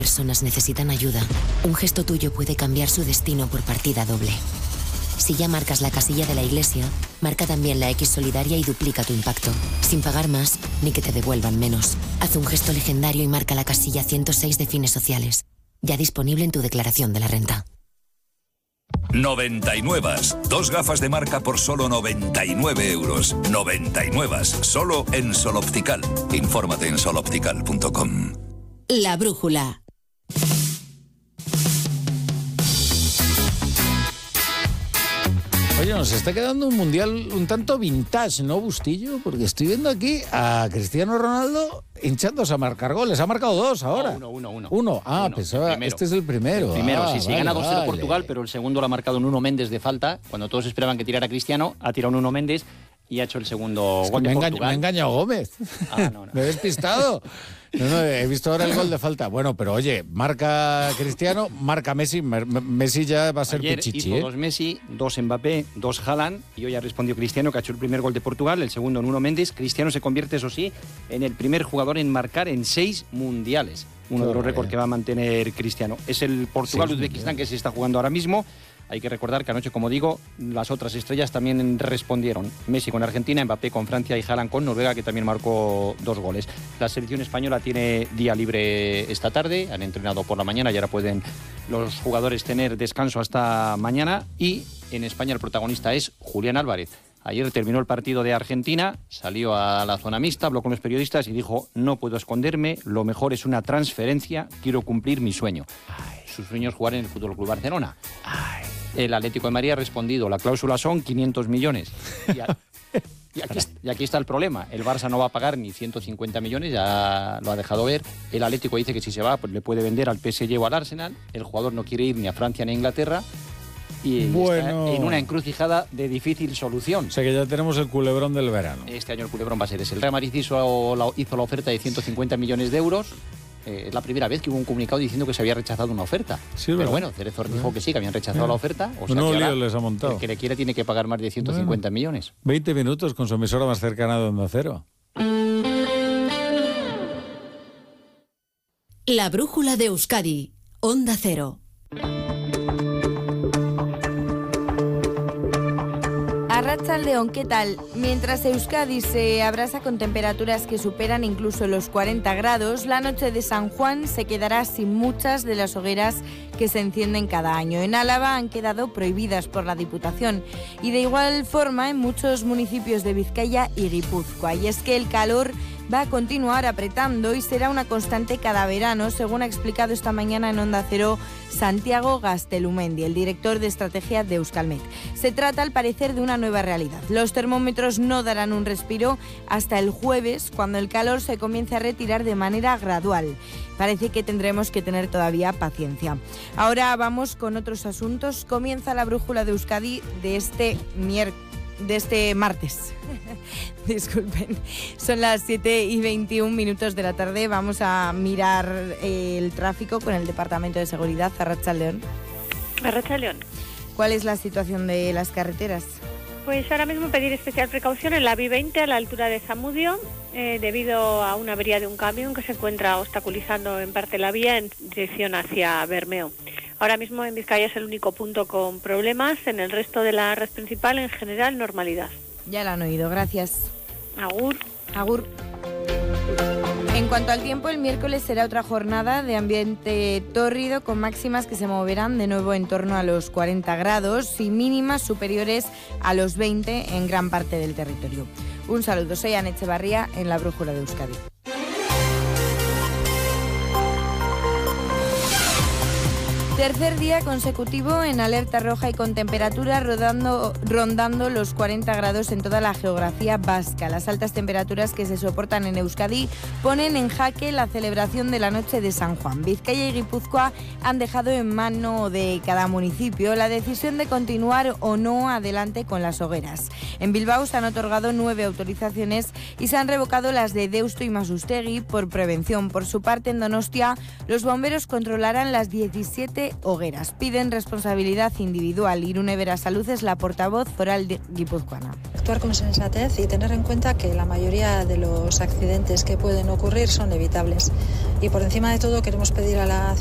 Personas necesitan ayuda. Un gesto tuyo puede cambiar su destino por partida doble. Si ya marcas la casilla de la iglesia, marca también la X solidaria y duplica tu impacto, sin pagar más ni que te devuelvan menos. Haz un gesto legendario y marca la casilla 106 de Fines Sociales, ya disponible en tu declaración de la renta. 99. 2 gafas de marca por solo 99 euros. 99. Solo en Sol Optical. Infórmate en soloptical.com. La brújula. Oye, nos está quedando un mundial un tanto vintage, ¿no, Bustillo? Porque estoy viendo aquí a Cristiano Ronaldo hinchándose a marcar goles. Ha marcado 2 ahora. Uno. Pensaba, este es el primero. El primero, sí, vale, gana 2-0 Portugal, pero el segundo lo ha marcado Nuno Méndez de falta. Cuando todos esperaban que tirara Cristiano, ha tirado Nuno Méndez y ha hecho el segundo gol de Portugal. Me ha engañado Gómez. No. Me he despistado. No, he visto ahora el gol de falta. Bueno, pero oye, marca Cristiano, marca Messi. Messi ya va a ser pichichi. Hizo 2 Messi, 2 Mbappé, 2 Haaland, y hoy ha respondido Cristiano, que ha hecho el primer gol de Portugal, el segundo Nuno Méndez. Cristiano se convierte, eso sí, en el primer jugador en marcar en 6 mundiales. Uno de los récords que va a mantener Cristiano. Es el Portugal-Uzbekistán que se está jugando ahora mismo. Hay que recordar que anoche, como digo, las otras estrellas también respondieron. Messi con Argentina, Mbappé con Francia y Haaland con Noruega, que también marcó 2 goles. La selección española tiene día libre esta tarde, han entrenado por la mañana y ahora pueden los jugadores tener descanso hasta mañana. Y en España el protagonista es Julián Álvarez. Ayer terminó el partido de Argentina, salió a la zona mixta, habló con los periodistas y dijo: no puedo esconderme, lo mejor es una transferencia, quiero cumplir mi sueño. Su sueño es jugar en el Fútbol Club Barcelona. El Atlético de Madrid ha respondido: la cláusula son 500 millones. Y aquí está el problema. El Barça no va a pagar ni 150 millones, ya lo ha dejado ver. El Atlético dice que si se va, pues le puede vender al PSG o al Arsenal. El jugador no quiere ir ni a Francia ni a Inglaterra. Y está en una encrucijada de difícil solución. O sea que ya tenemos el culebrón del verano. Este año el culebrón va a ser ese. El Real Madrid hizo la oferta de 150 millones de euros. Es la primera vez que hubo un comunicado diciendo que se había rechazado una oferta. Sí, pero bueno, Cerezo dijo que sí, que habían rechazado la oferta. O sea, no lío les ha montado. El que le quiera tiene que pagar más de 150 millones. 20 minutos con su emisora más cercana de Onda Cero. La brújula de Euskadi, Onda Cero. Arratsaldeon, ¿qué tal? Mientras Euskadi se abrasa con temperaturas que superan incluso los 40 grados, la noche de San Juan se quedará sin muchas de las hogueras que se encienden cada año. En Álava han quedado prohibidas por la Diputación y de igual forma en muchos municipios de Vizcaya y Guipúzcoa. Y es que el calor va a continuar apretando y será una constante cada verano, según ha explicado esta mañana en Onda Cero Santiago Gastelumendi, el director de estrategia de Euskalmet. Se trata, al parecer, de una nueva realidad. Los termómetros no darán un respiro hasta el jueves, cuando el calor se comience a retirar de manera gradual. Parece que tendremos que tener todavía paciencia. Ahora vamos con otros asuntos. Comienza la brújula de Euskadi de este martes. Disculpen, son las 7:21 de la tarde. Vamos a mirar el tráfico con el Departamento de Seguridad. Arratsaldeon. Arratsaldeon. ¿Cuál es la situación de las carreteras? Pues ahora mismo pedir especial precaución en la B20 a la altura de Zamudio, debido a una avería de un camión que se encuentra obstaculizando en parte la vía en dirección hacia Bermeo. Ahora mismo en Vizcaya es el único punto con problemas. En el resto de la red principal, en general, normalidad. Ya lo han oído, gracias. Agur. Agur. En cuanto al tiempo, el miércoles será otra jornada de ambiente tórrido con máximas que se moverán de nuevo en torno a los 40 grados y mínimas superiores a los 20 en gran parte del territorio. Un saludo, soy Ana Echevarría en la Brújula de Euskadi. Tercer día consecutivo en alerta roja y con temperaturas rondando los 40 grados en toda la geografía vasca. Las altas temperaturas que se soportan en Euskadi ponen en jaque la celebración de la noche de San Juan. Vizcaya y Guipúzcoa han dejado en mano de cada municipio la decisión de continuar o no adelante con las hogueras. En Bilbao se han otorgado 9 autorizaciones y se han revocado las de Deusto y Masustegui por prevención. Por su parte, en Donostia, los bomberos controlarán las 17 hogueras. Piden responsabilidad individual. Irune Berasaluces, la portavoz foral guipuzcoana. actuar con sensatez y tener en cuenta que la mayoría de los accidentes que pueden ocurrir son evitables. Y por encima de todo queremos pedir a la